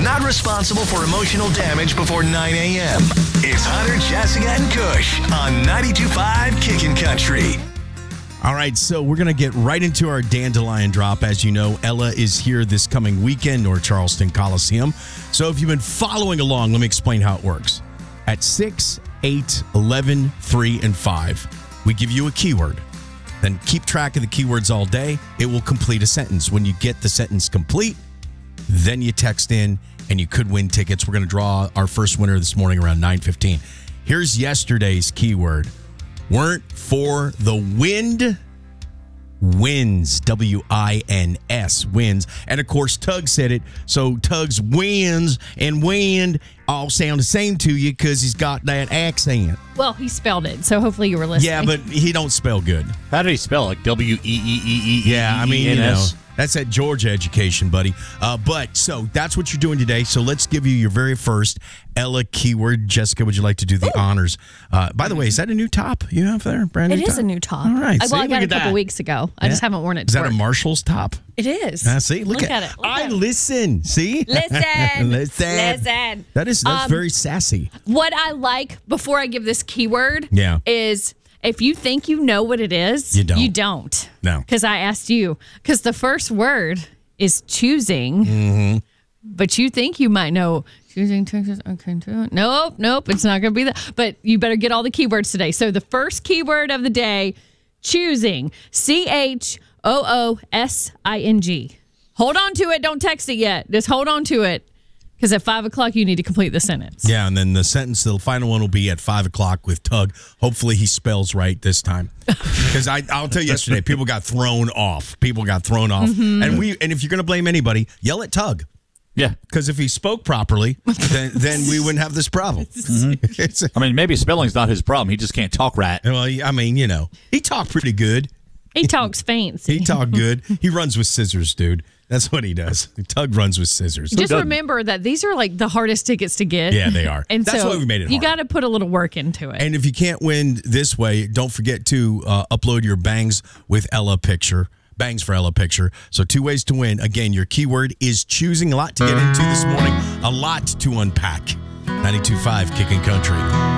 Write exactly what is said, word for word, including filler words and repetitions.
not responsible for emotional damage before nine a.m. It's Hunter, Jessica, and Kush on ninety-two point five Kickin' Country. All right, so we're going to get right into our Dandelion drop. As you know, Ella is here this coming weekend, North Charleston Coliseum. So if you've been following along, let me explain how it works. At six, eight, eleven, three, and five, we give you a keyword. Then keep track of the keywords all day. It will complete a sentence. When you get the sentence complete, then you text in, and you could win tickets. We're going to draw our first winner this morning around nine fifteen. Here's yesterday's keyword. Weren't for the wind. Wins. W I N S. Wins. And, of course, Tug said it. So Tug's wins and wind all sound the same to you because he's got that accent. Well, he spelled it, so hopefully you were listening. Yeah, but he don't spell good. How did he spell it? W E E E E E. Yeah, I mean, you know. That's at Georgia education, buddy. Uh, but, so, that's what you're doing today. So, let's give you your very first Ella keyword. Jessica, would you like to do the Ooh. honors? Uh, by the way, is that a new top you have there? Brand new It top? is a new top. All right. I, well, see, I got it a couple that. weeks ago. I yeah. just haven't worn it to Is that work. a Marshall's top? It is. Uh, see, look, look at, at it. Look I at it. listen. See? Listen. listen. Listen. That is, that's Um, very sassy. What I like, before I give this keyword, Yeah. is if you think you know what it is, You don't. You don't. No. Because I asked you. Because the first word is choosing, Mm-hmm. but you think you might know choosing Texas. Okay, nope, nope, it's not going to be that. But you better get all the keywords today. So the first keyword of the day, choosing, C H O O S I N G. Hold on to it. Don't text it yet. Just hold on to it. Because at five o'clock, you need to complete the sentence. Yeah, and then the sentence, the final one will be at five o'clock with Tug. Hopefully he spells right this time. Because I'll tell you yesterday, people got thrown off. People got thrown off. Mm-hmm. And we and if you're going to blame anybody, yell at Tug. Yeah. Because if he spoke properly, then, then we wouldn't have this problem. Mm-hmm. I mean, maybe spelling's not his problem. He just can't talk right. Well, I mean, you know, he talked pretty good. He talks fancy. He talked good. He runs with scissors, dude. That's what he does. Tug runs with scissors. Just remember that these are like the hardest tickets to get. Yeah, they are. And that's so why we made it hard. You got to put a little work into it. And if you can't win this way, don't forget to uh, upload your Bangs with Ella picture. Bangs for Ella picture. So two ways to win. Again, your keyword is choosing. A lot to get into this morning. A lot to unpack. ninety-two point five Kickin' Country.